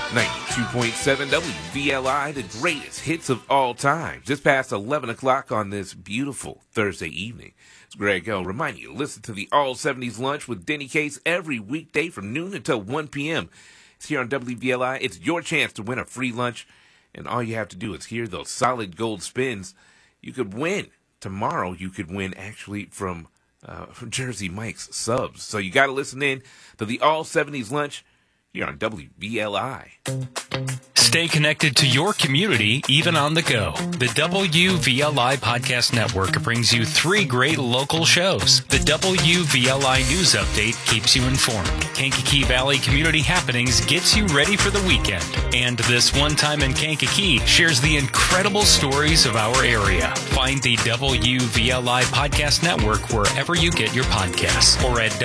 92.7 WVLI, the greatest hits of all time. Just past 11 o'clock on this beautiful Thursday evening. It's Greg L. reminding you to listen to the All 70s Lunch with Denny Case every weekday from noon until 1 p.m. It's here on WVLI. It's your chance to win a free lunch, and all you have to do is hear those solid gold spins. You could win. Tomorrow you could win actually from Jersey Mike's subs. So you got to listen in to the All 70s Lunch here on WVLI. Stay connected to your community, even on the go. The WVLI Podcast Network brings you 3 great local shows. The WVLI News Update keeps you informed. Kankakee Valley Community Happenings gets you ready for the weekend. And This One Time in Kankakee shares the incredible stories of our area. Find the WVLI Podcast Network wherever you get your podcasts or at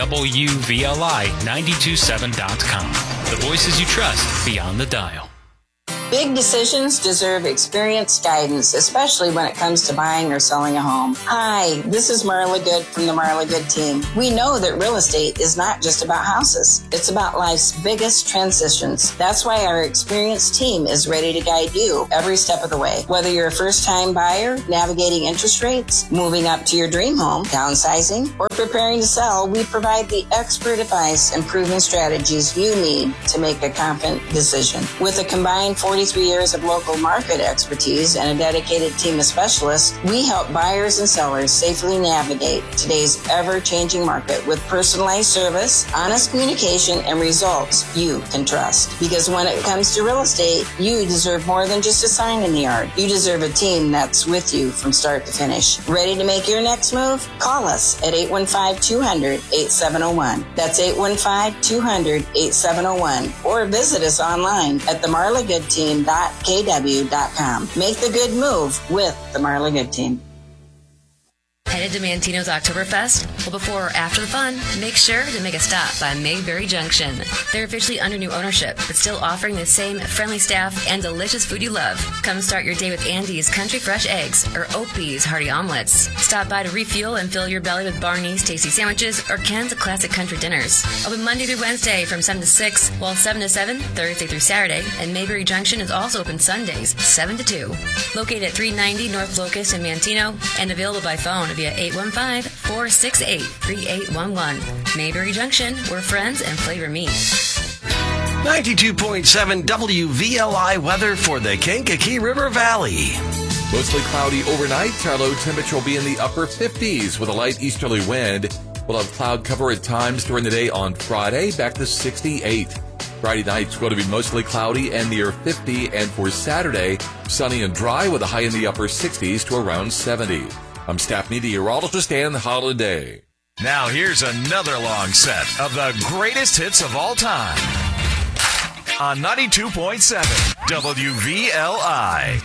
WVLI927.com. The voices you trust beyond the dial. Big decisions deserve experienced guidance, especially when it comes to buying or selling a home. Hi, this is Marla Good from the Marla Good team. We know that real estate is not just about houses. It's about life's biggest transitions. That's why our experienced team is ready to guide you every step of the way. Whether you're a first-time buyer, navigating interest rates, moving up to your dream home, downsizing, or preparing to sell, we provide the expert advice and proven strategies you need to make a confident decision. With a combined 43 years of local market expertise and a dedicated team of specialists, we help buyers and sellers safely navigate today's ever-changing market with personalized service, honest communication, and results you can trust. Because when it comes to real estate, you deserve more than just a sign in the yard. You deserve a team that's with you from start to finish. Ready to make your next move? Call us at 815-200-8701. That's 815-200-8701. Or visit us online at themarlagoodteam.kw.com. Make the good move with the Marla Good team. Headed to Mantino's Oktoberfest? Well, before or after the fun, make sure to make a stop by Mayberry Junction. They're officially under new ownership, but still offering the same friendly staff and delicious food you love. Come start your day with Andy's Country Fresh Eggs or Opie's Hearty Omelets. Stop by to refuel and fill your belly with Barney's Tasty Sandwiches or Ken's Classic Country Dinners. Open Monday through Wednesday from 7 to 6, while 7 to 7, Thursday through Saturday, and Mayberry Junction is also open Sundays, 7 to 2. Located at 390 North Locust in Mantino and available by phone via 815-468-3811. Mayberry Junction, where friends and flavor meet. 92.7 WVLI weather for the Kankakee River Valley. Mostly cloudy overnight. Our low temperature will be in the upper 50s with a light easterly wind. We'll have cloud cover at times during the day on Friday, back to 68. Friday night's going to be mostly cloudy and near 50. And for Saturday, sunny and dry with a high in the upper 60s to around 70. I'm staff meteorologist Dan Holiday. Now here's another long set of the greatest hits of all time on 92.7 WVLI.